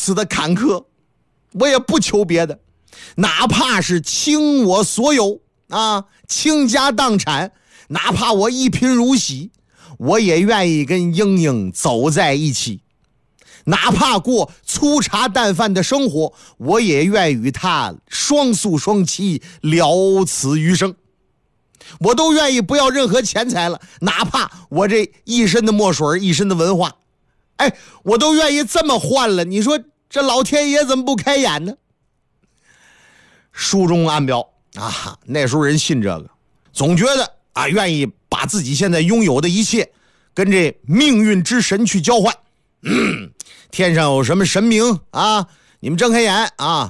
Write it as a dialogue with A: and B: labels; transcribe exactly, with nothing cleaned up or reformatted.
A: 此的坎坷，我也不求别的，哪怕是倾我所有啊，倾家荡产，哪怕我一贫如洗，我也愿意跟英英走在一起，哪怕过粗茶淡饭的生活，我也愿与她双宿双栖，了此余生。我都愿意不要任何钱财了，哪怕我这一身的墨水，一身的文化，哎，我都愿意这么换了。你说这老天爷怎么不开眼呢？书中暗表啊，那时候人信这个，总觉得啊，愿意把自己现在拥有的一切跟这命运之神去交换。嗯，天上有什么神明啊？你们睁开眼啊，